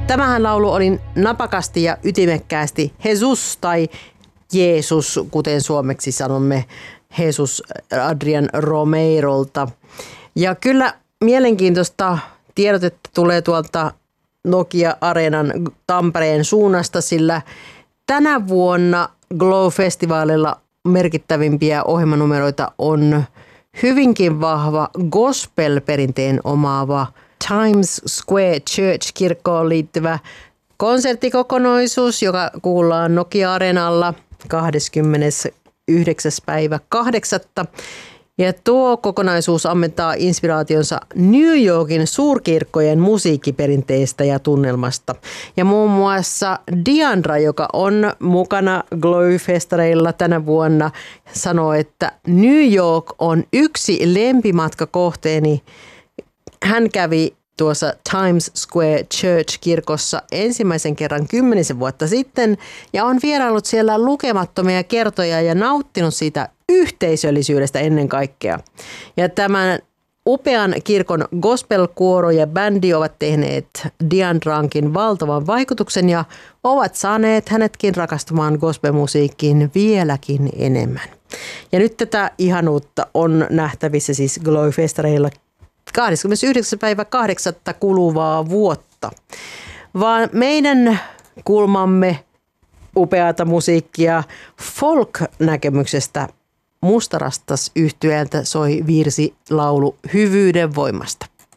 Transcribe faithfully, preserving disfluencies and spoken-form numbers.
Tämähän laulu oli napakasti ja ytimekkäästi Jesus tai Jeesus, kuten suomeksi sanomme, Jesus Adrian Romeirolta. Ja kyllä mielenkiintoista tiedotetta tulee tuolta Nokia-areenan Tampereen suunnasta, sillä tänä vuonna Glow-festivaalilla merkittävimpiä ohjelmanumeroita on hyvinkin vahva gospel-perinteen omaava Times Square Church-kirkkoon liittyvä konserttikokonaisuus, joka kuullaan Nokia-areenalla kahdeskymmenesyhdeksäs päivä kahdeksatta. Ja tuo kokonaisuus ammentaa inspiraationsa New Yorkin suurkirkkojen musiikkiperinteestä ja tunnelmasta. Ja muun muassa Diandra, joka on mukana Glow-festareilla tänä vuonna, sanoo, että New York on yksi lempimatkakohteeni. Hän kävi tuossa Times Square Church-kirkossa ensimmäisen kerran kymmenisen vuotta sitten ja on vieraillut siellä lukemattomia kertoja ja nauttinut siitä yhteisöllisyydestä ennen kaikkea. Ja tämän upean kirkon gospelkuoro ja bändi ovat tehneet Diandrankin valtavan vaikutuksen ja ovat saaneet hänetkin rakastumaan gospelmusiikkiin vieläkin enemmän. Ja nyt tätä ihanuutta on nähtävissä siis Glow-festareilla kahdeskymmenesyhdeksäs päivä kahdeksatta kuluvaa vuotta. Vaan meidän kulmamme upeata musiikkia folk-näkemyksestä Mustarastas -yhtyeeltä soi virsi laulu Hyvyyden voimasta.